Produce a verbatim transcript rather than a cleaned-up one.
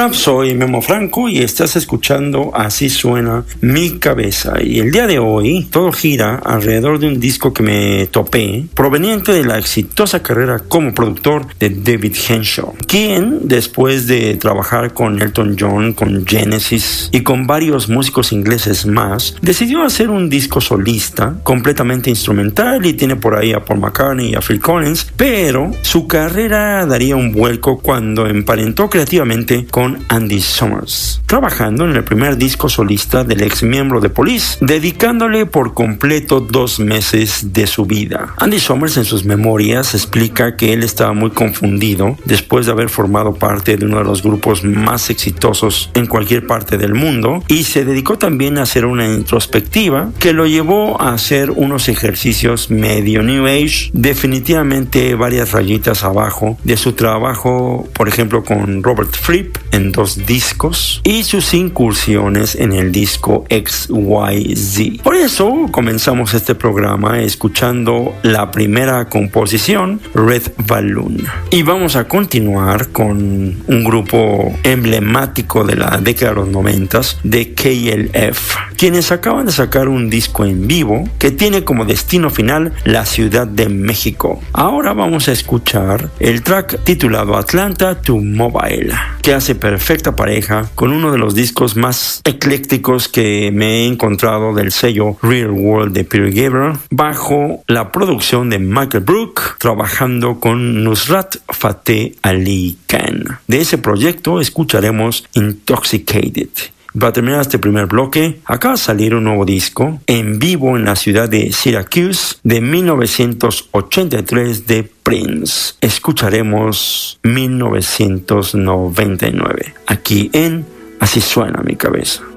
Hola, soy Memo Franco y estás escuchando Así Suena Mi Cabeza. Y el día de hoy todo gira alrededor de un disco que me topé, proveniente de la exitosa carrera como productor de David Henshaw, quien, después de trabajar con Elton John, con Genesis y con varios músicos ingleses más, decidió hacer un disco solista, completamente instrumental, y tiene por ahí a Paul McCartney y a Phil Collins, pero su carrera daría un vuelco cuando emparentó creativamente con Andy Summers, trabajando en el primer disco solista del ex miembro de Police, dedicándole por completo dos meses de su vida. Andy Summers en sus memorias explica que él estaba muy confundido después de haber formado parte de uno de los grupos más exitosos en cualquier parte del mundo, y se dedicó también a hacer una introspectiva que lo llevó a hacer unos ejercicios medio New Age, definitivamente varias rayitas abajo de su trabajo, por ejemplo, con Robert Fripp en dos discos y sus incursiones en el disco X Y Z. Por eso comenzamos este programa escuchando la primera composición, Red Balloon, y vamos a continuar con un grupo emblemático de la década de los noventas, de K L F, quienes acaban de sacar un disco en vivo que tiene como destino final la Ciudad de México. Ahora vamos a escuchar el track titulado Atlanta to Mobile, que hace perfecta pareja con uno de los discos más eclécticos que me he encontrado del sello Real World de Peter Gabriel, bajo la producción de Michael Brook, trabajando con Nusrat Fateh Ali Khan. De ese proyecto escucharemos Intoxicated. Para terminar este primer bloque, acaba de salir un nuevo disco en vivo en la ciudad de Syracuse de mil novecientos ochenta y tres de Prince. Escucharemos mil novecientos noventa y nueve aquí en Así Suena Mi Cabeza.